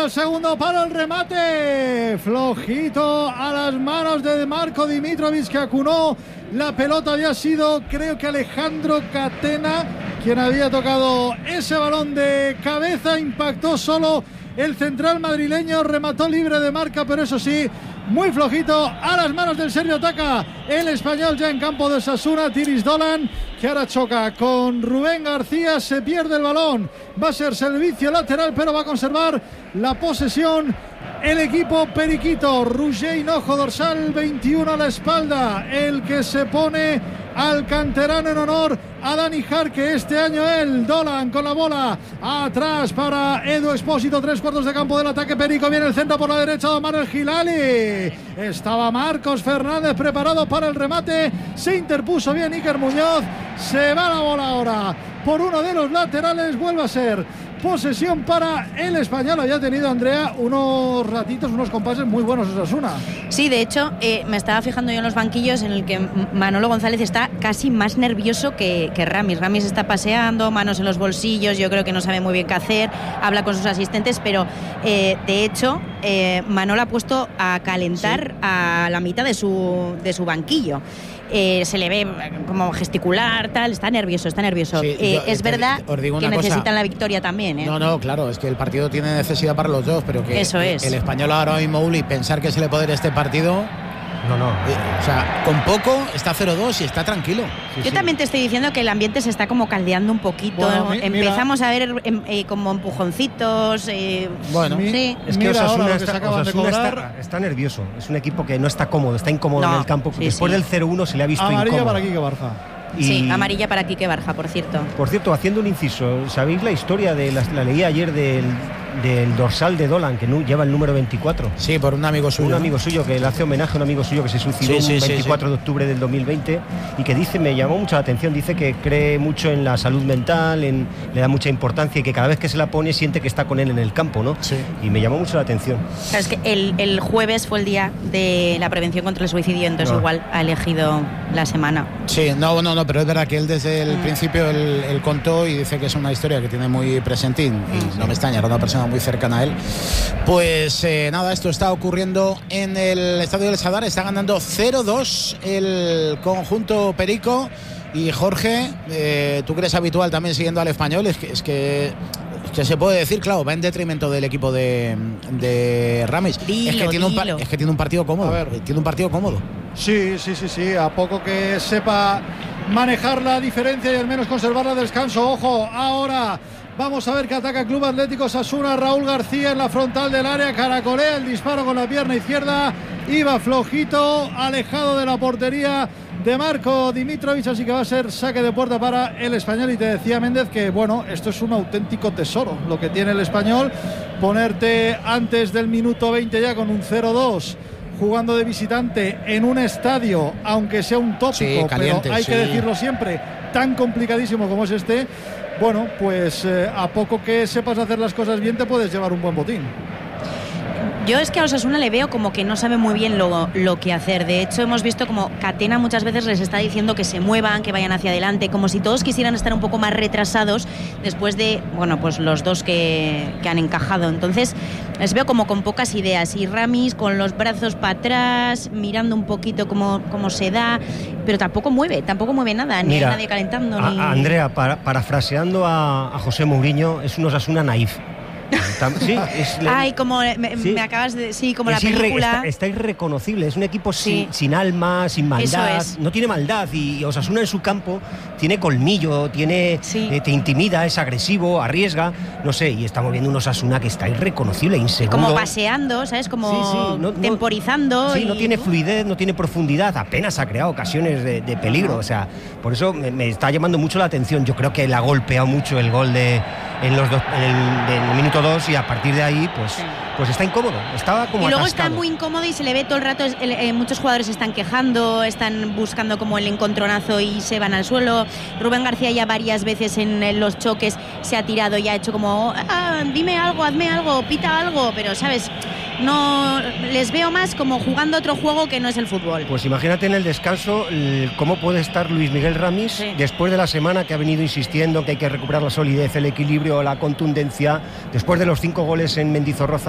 para el segundo palo, el remate flojito a las manos de Marko Dimitrovic, que acunó la pelota. Había sido, creo que Alejandro Catena quien había tocado ese balón de cabeza. Impactó solo el central madrileño, remató libre de marca, pero eso sí, muy flojito a las manos del serbio. Ataca el español ya en campo de Osasuna, Tiris Dolan, que ahora choca con Rubén García, se pierde el balón, va a ser servicio lateral, pero va a conservar la posesión el equipo periquito. Roger Hinojo, dorsal 21 a la espalda, el que se pone al canterano en honor a Dani Jarque, este año él. Dolan con la bola atrás para Edu Expósito, 3/4 de campo del ataque perico. Viene el centro por la derecha de Omar El Hilali, estaba Marcos Fernández preparado para el remate, se interpuso bien Iker Muñoz, se va la bola ahora por uno de los laterales. Vuelve a ser posesión para el español. Había tenido, Andrea, unos ratitos, unos compases muy buenos Osasuna. Sí, de hecho, me estaba fijando yo en los banquillos en el que Manolo González está casi más nervioso que Ramis. Ramis está paseando, manos en los bolsillos, yo creo que no sabe muy bien qué hacer, habla con sus asistentes, pero de hecho Manolo ha puesto a calentar a la mitad de su banquillo. Se le ve como gesticular, tal, está nervioso. Sí, es verdad que necesitan la victoria también, ¿eh? No, claro, es que el partido tiene necesidad para los dos, pero que eso es. El español ahora mismo, Uli, pensar que se le puede ir este partido. No. O sea, con poco está 0-2 y está tranquilo. Yo también te estoy diciendo que el ambiente se está como caldeando un poquito. Bueno, empezamos a ver como empujoncitos. Bueno, sí. Es que Osasuna está nervioso. Es un equipo que no está cómodo, está incómodo en el campo. Después del 0-1 se le ha visto amarilla incómodo. Para Quique Barja. Sí, amarilla para Quique Barja, por cierto. Por cierto, haciendo un inciso, ¿sabéis la historia de la leí ayer del dorsal de Dolan, que lleva el número 24? Sí, por un amigo suyo. Un amigo suyo que le hace homenaje a un amigo suyo que se suicidó el 24 de octubre del 2020 y que dice, me llamó mucho la atención, dice que cree mucho en la salud mental, le da mucha importancia y que cada vez que se la pone siente que está con él en el campo, ¿no? Sí. Y me llamó mucho la atención. Claro, es que el jueves fue el día de la prevención contra el suicidio, entonces igual ha elegido la semana. Sí, no, pero es verdad que él desde el principio él contó y dice que es una historia que tiene muy presente y no me extraña, era una persona muy cercana a él. Pues nada, esto está ocurriendo en el Estadio del Sadar, está ganando 0-2 el conjunto perico. Y Jorge, tú que eres habitual también siguiendo al español, es que se puede decir, claro, va en detrimento del equipo de Ramis. Es que tiene un partido cómodo. A ver, tiene un partido cómodo. Sí, a poco que sepa manejar la diferencia y al menos conservar el descanso. Ojo, ahora vamos a ver que ataca Club Atlético Osasuna. Raúl García en la frontal del área, caracolea el disparo con la pierna izquierda, iba flojito, alejado de la portería de Marko Dimitrovic, así que va a ser saque de puerta para el español. Y te decía Méndez que bueno, esto es un auténtico tesoro lo que tiene el español, ponerte antes del minuto 20 ya con un 0-2 jugando de visitante en un estadio, aunque sea un tópico, caliente, pero hay que decirlo siempre, tan complicadísimo como es este. Bueno, pues a poco que sepas hacer las cosas bien te puedes llevar un buen botín. Yo es que a Osasuna le veo como que no sabe muy bien lo que hacer. De hecho, hemos visto como Catena muchas veces les está diciendo que se muevan, que vayan hacia adelante, como si todos quisieran estar un poco más retrasados después de, bueno, pues los dos que han encajado. Entonces, les veo como con pocas ideas. Y Ramis con los brazos para atrás, mirando un poquito cómo se da, pero tampoco mueve nada, ni hay nadie calentando. Andrea, parafraseando a José Mourinho, es un Osasuna naif. Sí, ay, como me acabas de... Sí, como la película. Está irreconocible, es un equipo sin alma, sin maldad, no tiene maldad, y Osasuna en su campo tiene colmillo, te intimida, es agresivo, arriesga, no sé, y estamos viendo un Osasuna que está irreconocible, inseguro. Como paseando, ¿sabes? Como temporizando. Sí, no tiene fluidez, no tiene profundidad, apenas ha creado ocasiones de peligro, o sea, por eso me está llamando mucho la atención. Yo creo que le ha golpeado mucho el gol en el minuto 2 y a partir de ahí pues está incómodo, estaba como y luego atascado. Está muy incómodo y se le ve todo el rato, muchos jugadores están quejando, están buscando como el encontronazo y se van al suelo. Rubén García ya varias veces en los choques se ha tirado y ha hecho como dime algo, hazme algo, pita algo, pero sabes, no les veo más como jugando otro juego que no es el fútbol. Pues imagínate en el descanso cómo puede estar Luis Miguel Ramis después de la semana que ha venido insistiendo que hay que recuperar la solidez, el equilibrio, la contundencia, después de los 5 goles en Mendizorroza